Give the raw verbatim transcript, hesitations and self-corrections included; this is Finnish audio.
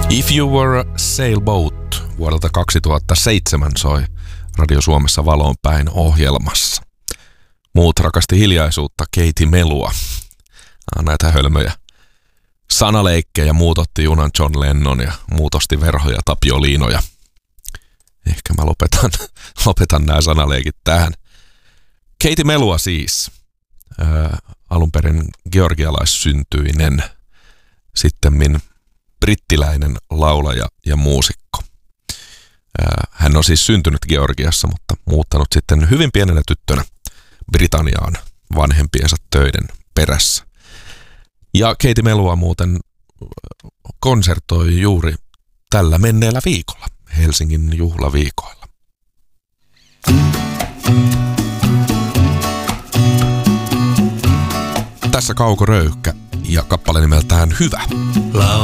If You Were a Sailboat vuodelta kaksituhattaseitsemän soi Radio Suomessa Valoon päin ohjelmassa. Muut rakasti hiljaisuutta, Katie Melua. Näitä hölmöjä sanaleikkejä, muut otti junan John Lennon ja muut osti verhoja Tapio Liinoja. Ehkä mä lopetan, lopetan nämä sanaleikit tähän. Katie Melua siis, ää, alun perin georgialaissyntyinen, sittemmin brittiläinen laulaja ja muusikko. Ää, hän on siis syntynyt Georgiassa, mutta muuttanut sitten hyvin pienenä tyttönä Britanniaan vanhempiensa töiden perässä. Ja Katie Melua muuten konsertoi juuri tällä menneellä viikolla, Helsingin juhlaviikoilla. Tässä Kauko Röyhkä ja kappale nimeltään Hyvä.